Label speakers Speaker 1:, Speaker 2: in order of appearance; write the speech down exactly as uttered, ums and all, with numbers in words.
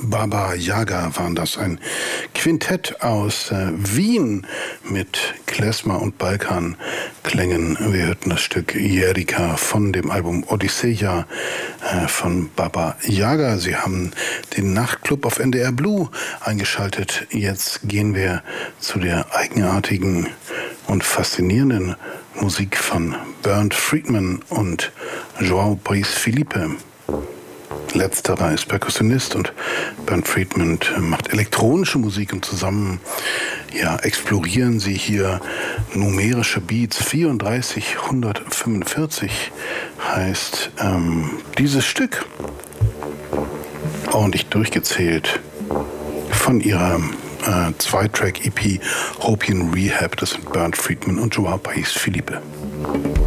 Speaker 1: Baba Yaga waren das, ein Quintett aus äh, Wien mit Klezmer und Balkanklängen. Wir hörten das Stück Jerika von dem Album Odysseia äh, von Baba Yaga. Sie haben den Nachtclub auf N D R Blue eingeschaltet. Jetzt gehen wir zu der eigenartigen und faszinierenden Musik von Bernd Friedman und João Paes Filipe. Letzterer ist Perkussionist und Bernd Friedman macht elektronische Musik und zusammen ja, explorieren sie hier numerische Beats. vierunddreißig hundertfünfundvierzig heißt ähm, dieses Stück. Ordentlich durchgezählt von ihrer äh, Zwei-Track-E P Hopian Rehab. Das sind Bernd Friedman und João Paes Filipe.